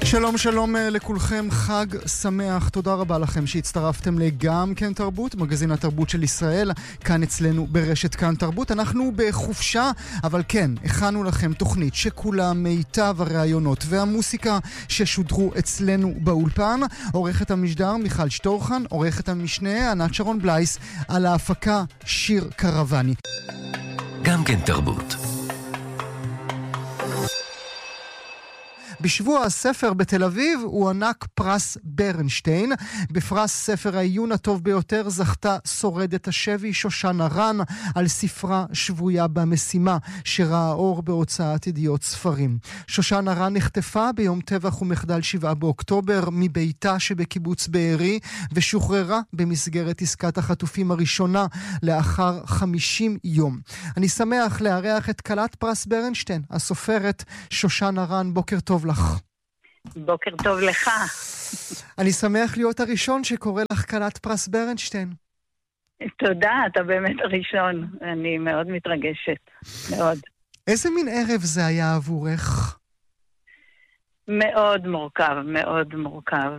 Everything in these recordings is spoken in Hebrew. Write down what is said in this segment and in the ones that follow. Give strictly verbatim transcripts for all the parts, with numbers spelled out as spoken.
שלום שלום לכולכם, חג שמח, תודה רבה לכם שהצטרפתם לגם כן תרבות, מגזין התרבות של ישראל, כאן אצלנו ברשת כאן תרבות. אנחנו בחופשה, אבל כן, הכנו לכם תוכנית שכולה מיטב הרעיונות והמוסיקה ששודרו אצלנו באולפן. עורכת המשדר מיכל שטורחן, עורכת המשנה ענת שרון בלייס, על ההפקה שיר קרבני. גם כן תרבות. בשבוע הספר בתל אביב הוא ענק פרס ברנשטיין. בפרס ספר העיון הטוב ביותר זכתה שורדת השבי שושנה רן על ספרה שבויה במשימה, שראה אור בהוצאת ידיעות ספרים. שושנה רן נחטפה ביום טבח ומחדל שבעה באוקטובר מביתה שבקיבוץ בארי, ושוחררה במסגרת עסקת החטופים הראשונה לאחר חמישים יום. אני שמח לארח את כלת פרס ברנשטיין, הסופרת שושנה רן. בוקר טוב לך. בוקר טוב לך. אני שמח להיות הראשון שקורא לך כלת פרס ברנשטיין. תודה, אתה באמת הראשון. אני מאוד מתרגשת, מאוד. איזה מין ערב זה היה עבורך? מאוד מורכב, מאוד מורכב.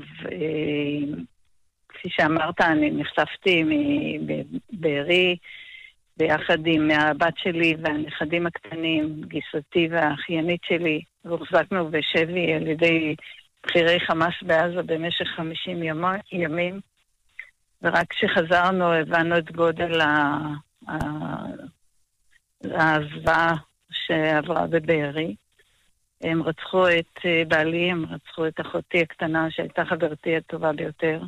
כפי שאמרת, אני נחשפתי מבארי, ביחד עם הבת שלי והנכדים הקטנים, גיסתי והאחיינית שלי, והוחזקנו בשבי על ידי בחירי חמאס בעזה במשך חמישים ימים, ורק כשחזרנו הבנו את גודל הזוועה שעברה בבארי. הם רצחו את בעלי, הם רצחו את אחותי הקטנה שהייתה חברתי הטובה ביותר.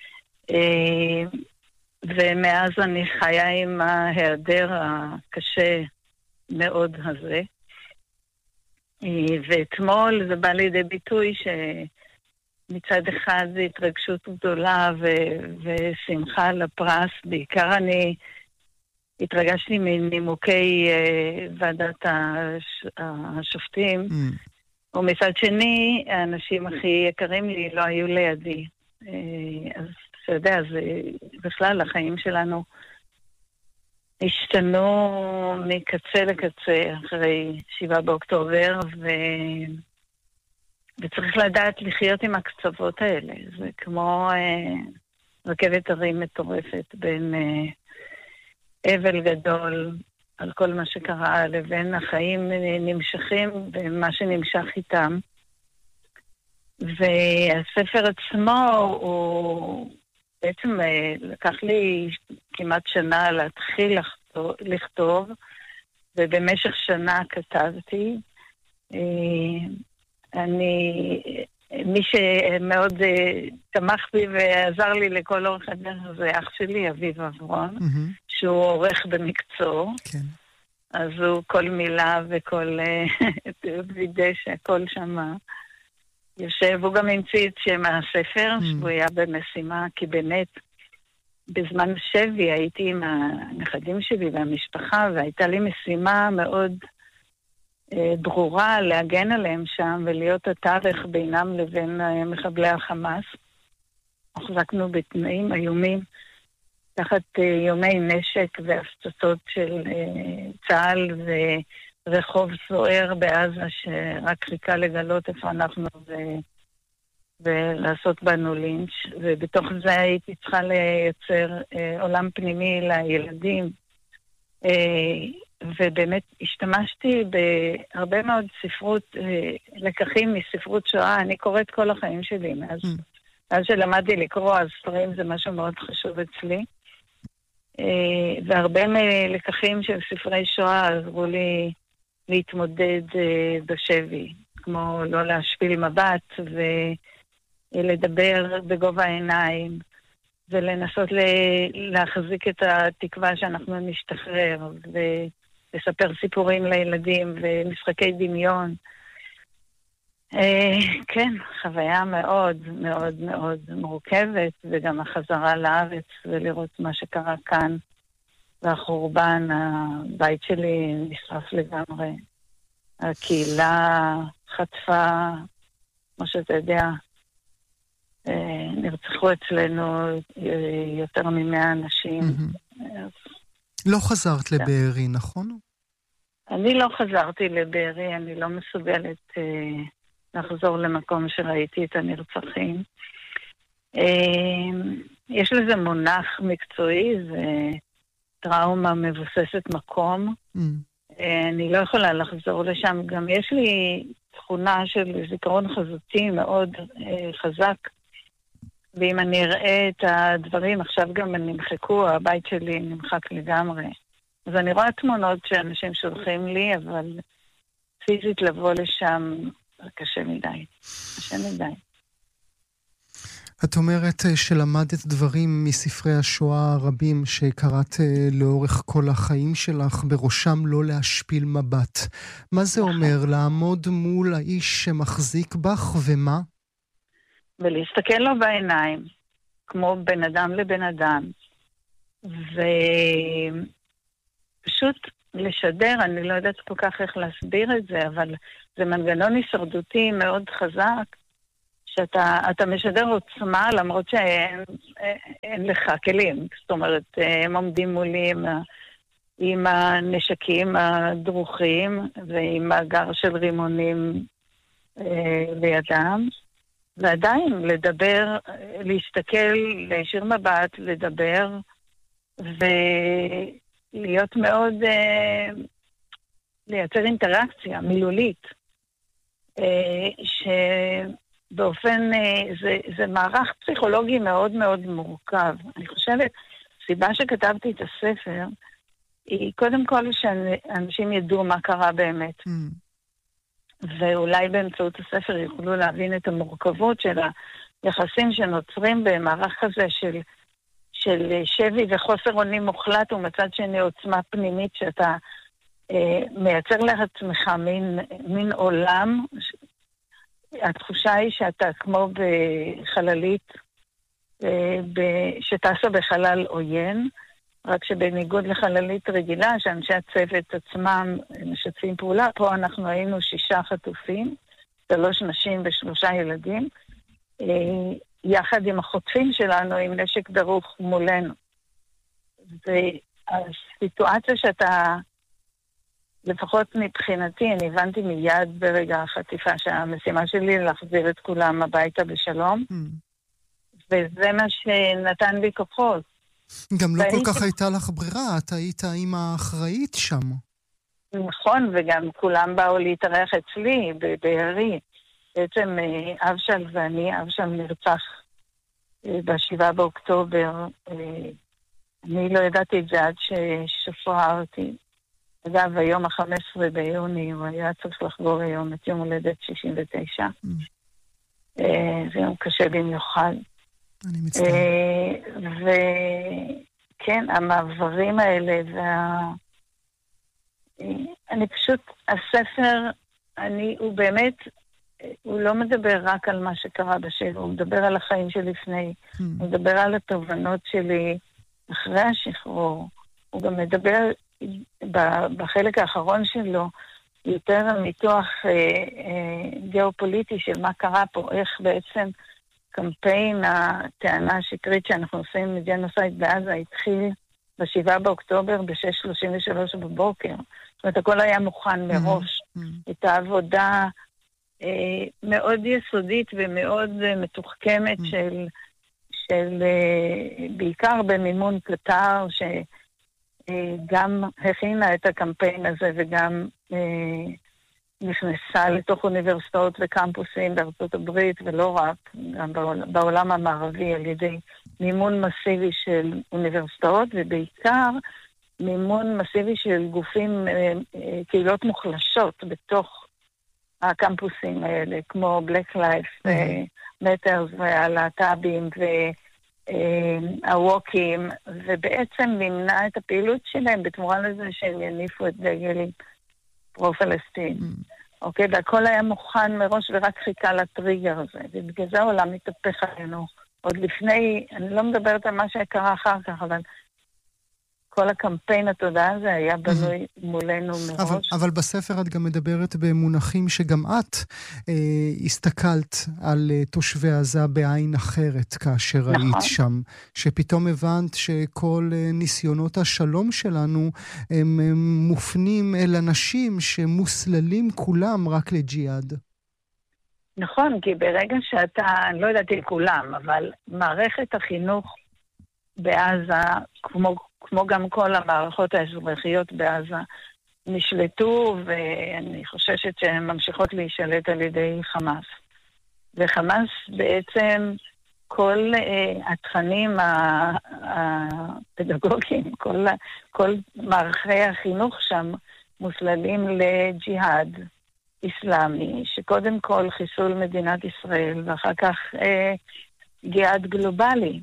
ומאז אני חיה עם ההיעדר הקשה מאוד הזה. ואתמול זה בא לידי ביטוי שמצד אחד זה התרגשות גדולה ו- ושמחה לפרס. בעיקר אני התרגשתי מנימוקי uh, ועדת הש- השופטים, mm. ומצד שני האנשים הכי יקרים לי לא היו לידי. Uh, אז אתה יודע, זה בכלל החיים שלנו השתנו מקצה לקצה אחרי שבעה באוקטובר, ו... וצריך לדעת לחיות עם הקצוות האלה. זה כמו אה, רכבת הרים מטורפת בין אה, אבל גדול על כל מה שקרה, לבין החיים נמשכים ומה שנמשך איתם. והספר עצמו הוא... בעצם לקח לי כמעט שנה להתחיל לכתוב, לכתוב, ובמשך שנה כתבתי. אני, מי שמאוד תמך בי ועזר לי לכל אורך הדרך זה אח שלי, אביב אברון, mm-hmm. שהוא עורך במקצוע. כן. אז הוא כל מילה וכל וידא שהכל שמה. יושב, הוא גם המציא את שם הספר, mm. שבויה במשימה, כי באמת, בזמן שבי הייתי עם הנכדים שלי והמשפחה, והייתה לי משימה מאוד אה, ברורה להגן עליהם שם, ולהיות התווך בינם לבין אה, מחבלי החמאס. החזקנו בתנאים איומים, תחת אה, יומי נשק והפצצות של אה, צה"ל ו... רחוב סוער בעזה שרק חיכה לגלות איפה אנחנו ו... ולעשות בנו לינץ', ובתוך זה הייתי צריכה לייצר אה, עולם פנימי לילדים, אה, ובאמת השתמשתי בהרבה מאוד ספרות, אה, לקחים מספרות שואה. אני קוראת כל החיים שלי מאז, mm. מאז שלמדתי לקרוא, אז ספרים זה משהו מאוד חשוב אצלי, אה, והרבה מלקחים של ספרי שואה עזרו לי להתמודד uh, בשבי, כמו לא להשפיל מבט ולדבר בגובה העיניים, ולנסות ל- להחזיק את התקווה שאנחנו נשתחרר, ולספר סיפורים לילדים ומשחקי דמיון. Uh, כן, חוויה מאוד מאוד מאוד מורכבת, וגם החזרה לארץ ולראות מה שקרה כאן. והחורבן, הבית שלי נשרף לגמרי. הקהילה חטפה, כמו שאתה יודע, נרצחו אצלנו יותר ממאה אנשים. לא חזרת לבארי, נכון? אני לא חזרתי לבארי, אני לא מסוגלת לחזור למקום שראיתי את הנרצחים. יש לזה מונח מקצועי, זה טראומה מבוססת מקום. Mm. אני לא יכולה לחזור לשם. גם יש לי תכונה של זיכרון חזותי מאוד חזק, ואם אני אראה את הדברים, עכשיו גם נמחקו, הבית שלי נמחק לגמרי. אז אני רואה תמונות שאנשים שולחים לי, אבל פיזית לבוא לשם קשה מדי. קשה מדי. את אומרת שלמדת דברים מספרי השואה הרבים שקראת לאורך כל החיים שלך, בראשם לא להשפיל מבט. מה זה אומר? לעמוד מול האיש שמחזיק בך ומה? ולהסתכל לו בעיניים, כמו בן אדם לבן אדם. ופשוט לשדר, אני לא יודעת כל כך איך להסביר את זה, אבל זה מנגנון הישרדותי מאוד חזק, שאתה אתה משדר עוצמה, למרות שאין אין לך כלים. זאת אומרת, הם עומדים מולי עם, עם הנשקים הדרוכים, ועם מאגר של רימונים אה, לידם. ועדיין לדבר, להסתכל, להישיר מבט, לדבר, ולהיות מאוד, אה, לייצר אינטראקציה מילולית, אה, שבאופן, אה, זה, זה מערך פסיכולוגי מאוד מאוד מורכב. אני חושבת, הסיבה שכתבתי את הספר, היא קודם כל שאנשים ידעו מה קרה באמת. Mm. ואולי באמצעות הספר יוכלו להבין את המורכבות של היחסים שנוצרים במערך כזה של, של שבי וחוסר אונים מוחלט, ומצד שני עוצמה פנימית שאתה אה, מייצר לעצמך מין, מין עולם. התחושה היא שאתה כמו בחללית, אה, ב, שטסה בחלל עוין, רק שבניגוד לחללית רגילה, שאנשי הצוות עצמם משתפים פעולה, פה אנחנו היינו שישה חטופים, שלוש נשים ושלושה ילדים, יחד עם החוטפים שלנו עם נשק דרוך מולנו. והסיטואציה שאתה, לפחות מבחינתי, אני הבנתי מיד ברגע החטיפה שהמשימה שלי להחזיר את כולם הביתה בשלום, mm. וזה מה שנתן לי כוחות. גם לא כל כך הייתה לך ברירה, את היית האמא האחראית שם. נכון, וגם כולם באו להתארח אצלי, בבארי. בעצם אבשל ואני, אבשל נרצח בשבעה באוקטובר. אני לא ידעתי את זה עד ששוחררתי. אגב, היום ה-חמישה עשר ביוני, הוא היה צריך לחגוג היום את יום הולדת שישים ותשע. זה יום קשה במיוחד. אני מצטער. וכן, המעברים האלה, וה... אני פשוט, הספר, אני, הוא באמת, הוא לא מדבר רק על מה שקרה בשבע, הוא מדבר על החיים שלפני, הוא מדבר על התובנות שלי אחרי השחרור, הוא גם מדבר בחלק האחרון שלו, יותר על ניתוח אה, אה, גיאופוליטי של מה קרה פה, איך בעצם קמפיין הטענה השקרית שאנחנו עושים מג'נוסייד בעזה התחיל בשבעה באוקטובר ב-שש שלושים ושלוש בבוקר. זאת אומרת, הכל היה מוכן מראש. Mm-hmm. את העבודה אה, מאוד יסודית ומאוד אה, מתוחכמת mm-hmm. של, של אה, בעיקר במימון קטר, שגם אה, הכינה את הקמפיין הזה וגם אה, נכנסה לתוך אוניברסיטאות וקמפוסים בארצות הברית, ולא רק, גם בעולם המערבי, על ידי מימון מסיבי של אוניברסיטאות, ובעיקר מימון מסיבי של גופים, קהילות מוחלשות בתוך הקמפוסים האלה, כמו Black Lives Matters והלהט"בים והווקיים, ובעצם נמנע את הפעילות שלהם בתמורה לזה שהם יניפו את דגלים פרו-פלסטין. אוקיי, והכל היה מוכן מראש ורק חיכה לטריגר הזה, ובגלל זה העולם מתהפך עלינו. עוד לפני, אני לא מדברת על מה שקרה אחר כך, אבל כל הקמפיין התודעה הזה היה בנוי מולנו מראש. אבל, אבל בספר את גם מדברת במונחים שגם את אה, הסתכלת על אה, תושבי עזה בעין אחרת כאשר נכון. ראית שם, שפתאום הבנת שכל אה, ניסיונות השלום שלנו הם, הם מופנים אל אנשים שמוסללים כולם רק לג'יהאד. נכון, כי ברגע שאתה, אני לא יודעת אם כולם, אבל מערכת החינוך בעזה, כמו, כמו גם כל המערכות האזרחיות בעזה, נשלטו, ואני חוששת שהן ממשיכות להישלט על ידי חמאס. וחמאס בעצם, כל uh, התכנים הפדגוגיים, כל, כל מערכי החינוך שם, מוסללים לג'יהאד איסלאמי, שקודם כל חיסול מדינת ישראל, ואחר כך אה, ג'יהאד גלובלי.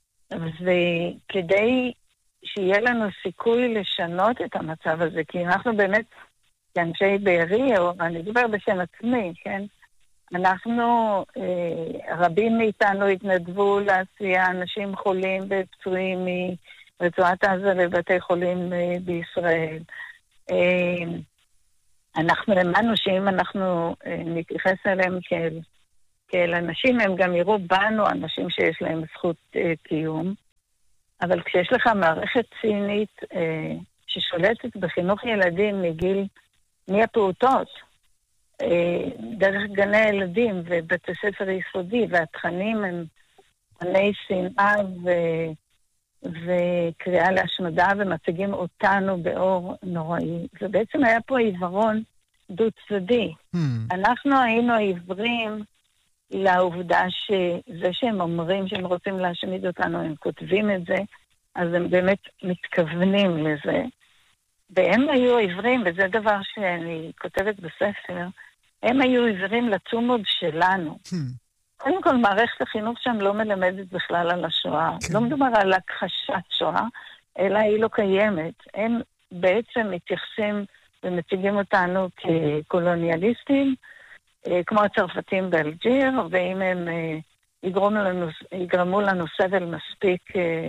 וכדי שיהיה לנו סיכוי לשנות את המצב הזה, כי אנחנו באמת, כאנשי בארי, או אני מדבר בשם עצמי, כן? אנחנו, אה, רבים מאיתנו התנדבו לעשייה, אנשים חולים ופצועים מרצועת עזה לבתי חולים אה, בישראל. אה, אנחנו האמנו שאם אנחנו אה, נתייחס אליהם כאל, כאל אנשים, הם גם יראו בנו אנשים שיש להם זכות אה, קיום. אבל כשיש לך מערכת צינית אה, ששולטת בחינוך ילדים מגיל, מהפעוטות, אה, דרך גני הילדים ובתי ספר יסודי, והתכנים הם תכני שנאה ו... וקריאה להשמדה, ומציגים אותנו באור נוראי. ובעצם היה פה עיוורון דו-צדדי. Hmm. אנחנו היינו עיוורים לעובדה שזה שהם אומרים שהם רוצים להשמיד אותנו, הם כותבים את זה, אז הם באמת מתכוונים לזה. והם היו עיוורים, וזה דבר שאני כותבת בספר, הם היו עיוורים לתשומת שלנו. Hmm. קודם כל, מערכת החינוך שם לא מלמדת בכלל על השואה. כן. לא מדובר על הכחשת שואה, אלא היא לא קיימת. הם בעצם מתייחסים ומציגים אותנו כקולוניאליסטים, כמו הצרפתים באלג'יר, ואם הם יגרמו לנו, יגרמו לנו סבל מספיק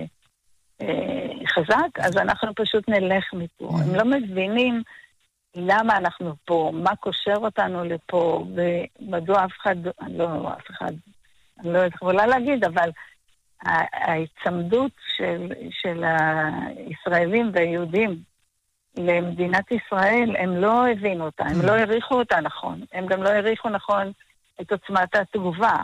חזק, אז אנחנו פשוט נלך מפה. Mm-hmm. הם לא מבינים למה אנחנו פה, מה קושר אותנו לפה, ומדוע אף אחד, לא, אף אחד, אני לא יכולה להגיד, אבל ההצמדות של, של הישראלים והיהודים למדינת ישראל, הם לא הבינו אותה, הם לא העריכו אותה נכון, הם גם לא העריכו נכון את עוצמת התגובה.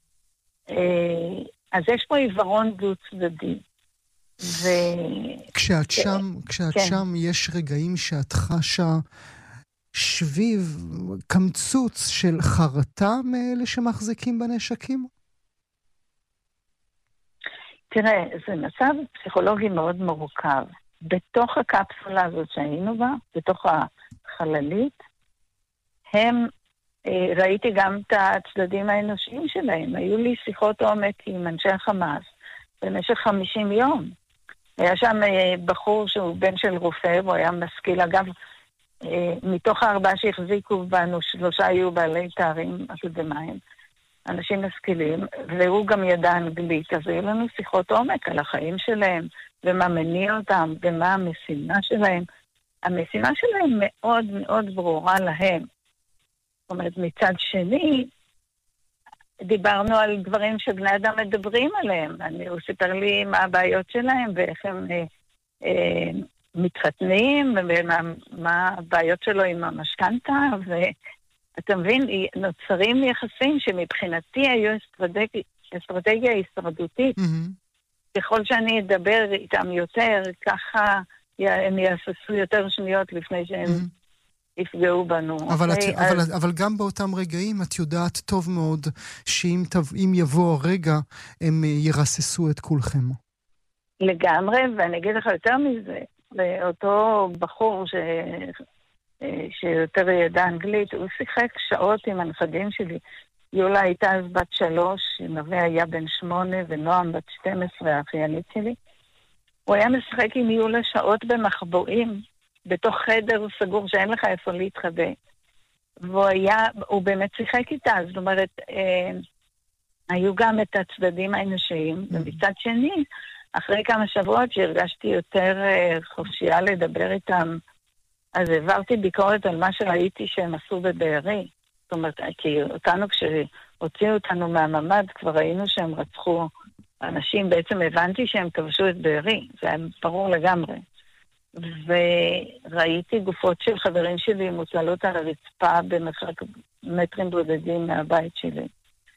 אז יש פה עיוורון דו-צדדי. ו... כשאת שם, כשאת כן. שם יש רגעים שאת חשה שביב קמצוץ של חרטה מאלה שמחזיקים בנשקים? תראה, זה מצב פסיכולוגי מאוד מורכב. בתוך הקפסולה הזאת שהיינו בה, בתוך החללית, הם, ראיתי גם את הצדדים האנושיים שלהם. היו לי שיחות עומק עם אנשי החמאס במשך חמישים יום. היה שם בחור שהוא בן של רופא, והוא היה משכיל. אגב, מתוך הארבעה שהחזיקו בנו, שלושה היו בעלי תארים אקדמיים, אנשים משכילים, והוא גם ידע אנגלית. אז היו לנו שיחות עומק על החיים שלהם, ומה מניע אותם, ומה המשימה שלהם. המשימה שלהם מאוד מאוד ברורה להם. זאת אומרת, מצד שני, דיברנו על דברים שבני אדם מדברים עליהם. אני, הוא סיפר לי מה הבעיות שלהם, ואיך הם אה, אה, מתחתנים, ומה מה הבעיות שלו עם המשכנתה, ואתה מבין, נוצרים יחסים שמבחינתי היו אסטרטגיה, אסטרטגיה הישרדותית. Mm-hmm. ככל שאני אדבר איתם יותר, ככה הם יעשו יותר שניות לפני שהם mm-hmm. יפגעו בנו. אבל, okay, את, אז... אבל, אבל גם באותם רגעים את יודעת טוב מאוד שאם תב, יבוא הרגע הם ירססו את כולכם. לגמרי, ואני אגיד לך יותר מזה, אותו בחור ש... שיותר ידע אנגלית, הוא שיחק שעות עם הנכדים שלי. יולה הייתה אז בת שלוש, נווה היה בן שמונה, ונועם בת שתים עשרה, האחיינית שלי. הוא היה משחק עם יולה שעות במחבואים, בתוך חדר סגור שאין לך איפה להתחבא. והוא היה, הוא באמת שיחק איתה, זאת אומרת, אה, היו גם את הצדדים האנושיים, mm-hmm. ומצד שני, אחרי כמה שבועות שהרגשתי יותר אה, חופשייה לדבר איתם, אז העברתי ביקורת על מה שראיתי שהם עשו בבארי. זאת אומרת, כי אותנו, כשהוציאו אותנו מהממד, כבר ראינו שהם רצחו אנשים, בעצם הבנתי שהם כבשו את בארי, זה היה ברור לגמרי. וראיתי גופות של חברים שלי מוטלות על הרצפה במרחק מטרים בודדים מהבית שלי.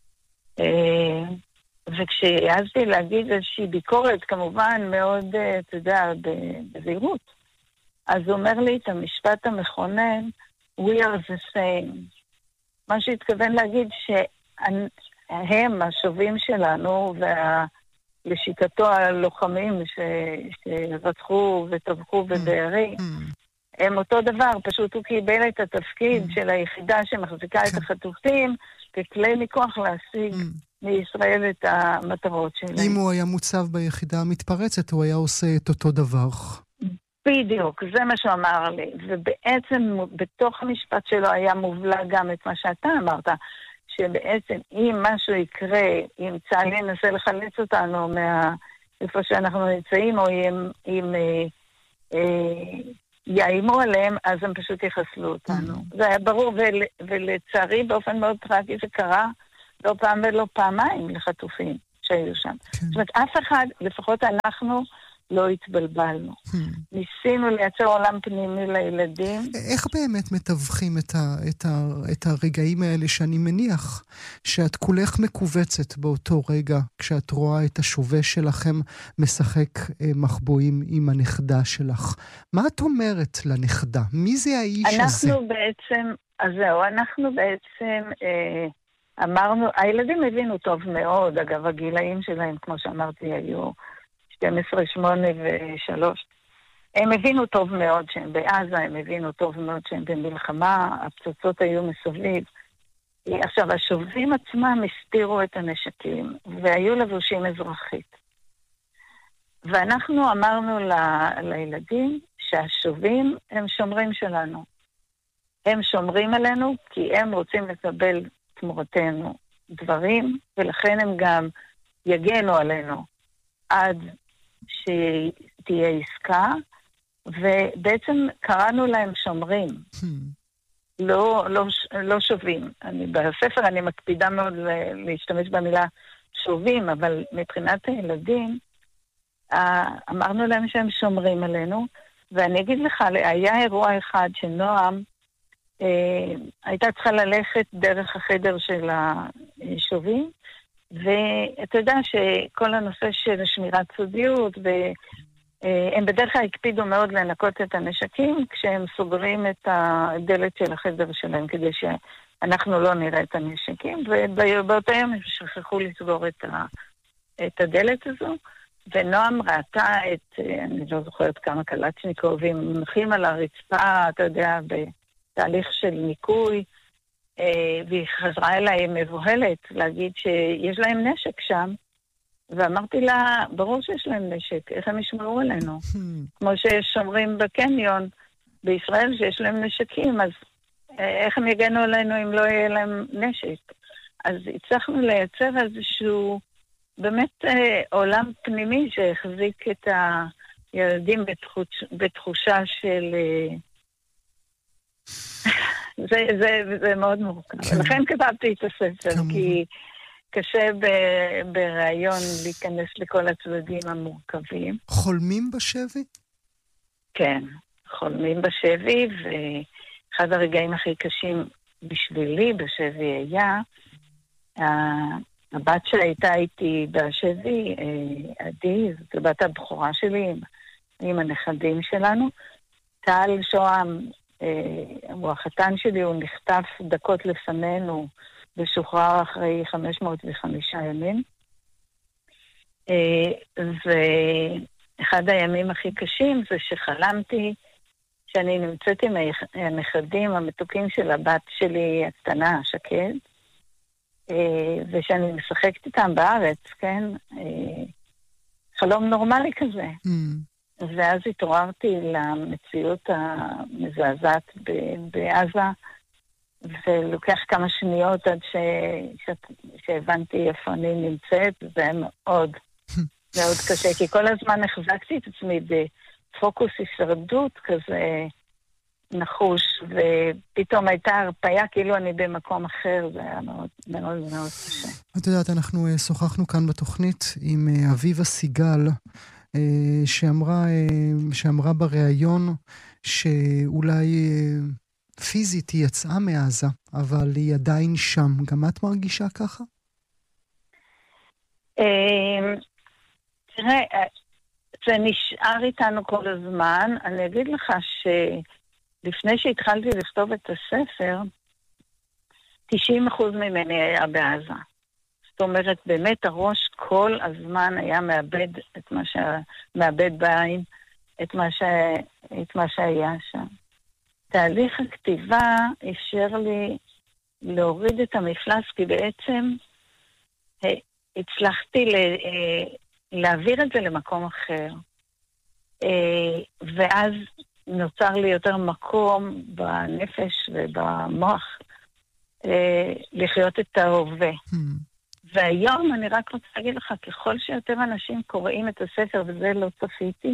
וכשהעזתי להגיד איזושהי ביקורת, כמובן מאוד, אתה יודע, בזהירות, אז הוא אומר לי את המשפט המכונן, we are the same. מה שהתכוון להגיד שהם, השובים שלנו, ולשיטתו הלוחמים שרצחו וטבחו בבארי, הם אותו דבר, פשוט הוא קיבל את התפקיד של היחידה שמחזיקה את החטופים, ככלי מכוח להשיג מישראל את המטרות שלהם. אם הוא היה מוצב ביחידה המתפרצת, הוא היה עושה את אותו דבר. בדיוק, זה מה שהוא אמר לי. ובעצם בתוך המשפט שלו היה מובלע גם את מה שאתה אמרת, שבעצם אם משהו יקרה, אם צה"ל ינסה לחלץ אותנו מאיפה שאנחנו נמצאים, או אם, אם אה, אה, יאיימו עליהם, אז הם פשוט יחסלו אותנו. Mm-hmm. זה היה ברור, ול, ולצערי באופן מאוד טרגי זה קרה לא פעם ולא פעמיים לחטופים שהיו שם. Okay. זאת אומרת, אף אחד, לפחות אנחנו, לא התבלבלנו. Hmm. ניסינו לייצר עולם פנימי לילדים. איך באמת מתווכים את, ה, את, ה, את הרגעים האלה שאני מניח שאת כולך מקובצת באותו רגע כשאת רואה את השווה שלכם משחק אה, מחבואים עם הנכדה שלך? מה את אומרת לנכדה? מי זה האיש אנחנו הזה? אנחנו בעצם, אז זהו, אנחנו בעצם אה, אמרנו, הילדים הבינו טוב מאוד, אגב, הגילאים שלהם, כמו שאמרתי, היו שתים עשרה, שמונה ושלוש. הם הבינו טוב מאוד שהם בעזה, הם הבינו טוב מאוד שהם במלחמה, הפצצות היו מסביב. עכשיו, השובים עצמם הסתירו את הנשקים, והיו לבושים אזרחית. ואנחנו אמרנו ל- לילדים שהשובים הם שומרים שלנו. הם שומרים עלינו כי הם רוצים לקבל תמורתנו דברים, ולכן הם גם יגנו עלינו עד שתהיה עסקה, ובעצם קראנו להם שומרים, hmm. לא, לא, לא שובים. אני, בספר אני מקפידה מאוד להשתמש במילה שובים, אבל מבחינת הילדים, אמרנו להם שהם שומרים עלינו, ואני אגיד לך, היה אירוע אחד שנועם אה, הייתה צריכה ללכת דרך החדר של השובים, ואתה יודע שכל הנושא של שמירת סודיות, והם בדרך כלל הקפידו מאוד לנקות את הנשקים כשהם סוגרים את הדלת של החדר שלהם, כדי שאנחנו לא נראה את הנשקים, ובאותו יום הם שכחו לסגור את, ה, את הדלת הזו, ונועם ראתה את, אני לא זוכרת כמה קלצ'ניקובים, מונחים על הרצפה, אתה יודע, בתהליך של ניקוי, והיא חזרה אליי מבוהלת להגיד שיש להם נשק שם, ואמרתי לה, ברור שיש להם נשק, איך הם ישמרו עלינו? כמו שיש שומרים בקניון בישראל שיש להם נשקים, אז איך הם יגנו עלינו אם לא יהיה להם נשק? אז הצלחנו לייצר איזשהו באמת עולם פנימי שהחזיק את הילדים בתחוש, בתחושה של... זה, זה, זה מאוד מורכב. כן. לכן כתבתי את הספר, כמובן. כי קשה ב, ברעיון להיכנס לכל הצדדים המורכבים. חולמים בשבי? כן, חולמים בשבי, ואחד הרגעים הכי קשים בשבילי בשבי היה, הבת שהייתה איתי בשבי, עדי, זאת הבת הבכורה שלי, עם, עם הנכדים שלנו, טל שוהם, הוא החתן שלי, הוא נחטף דקות לפנינו ושוחרר אחרי חמש מאות וחמישה ימים. ואחד הימים הכי קשים זה שחלמתי שאני נמצאת עם הנכדים המתוקים של הבת שלי הקטנה, שקד, ושאני משחקת איתם בארץ, כן? חלום נורמלי כזה. Mm. ואז התעוררתי למציאות המזעזעת בעזה, ולוקח כמה שניות עד ש... ש... שהבנתי איפה אני נמצאת, זה היה מאוד, מאוד קשה, כי כל הזמן החזקתי את עצמי בפוקוס הישרדות כזה נחוש, ופתאום הייתה הרפאיה כאילו אני במקום אחר, זה היה מאוד מאוד מאוד קשה. את יודעת, אנחנו שוחחנו כאן בתוכנית עם אביבה סיגל, שאמרה, שאמרה בריאיון שאולי פיזית היא יצאה מעזה, אבל היא עדיין שם. גם את מרגישה ככה? תראה, זה נשאר איתנו כל הזמן. אני אגיד לך שלפני שהתחלתי לכתוב את הספר, תשעים אחוז ממני היה בעזה. זאת אומרת, באמת הראש כל הזמן היה מאבד את מה ש... מאבד בעין, את מה, ש... את מה שהיה שם. תהליך הכתיבה אפשר לי להוריד את המפלס, כי בעצם הצלחתי ל... להעביר את זה למקום אחר. ואז נוצר לי יותר מקום בנפש ובמוח לחיות את ההווה. והיום אני רק רוצה להגיד לך, ככל שיותר אנשים קוראים את הספר, וזה לא צפיתי,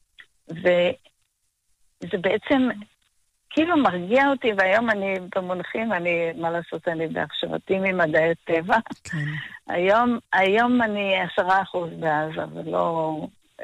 וזה בעצם כאילו מרגיע אותי, והיום אני במונחים, אני, מה לעשות, אני בהכשרתי ממדעי טבע. כן. היום, היום אני עשרה אחוז בעזה, ולא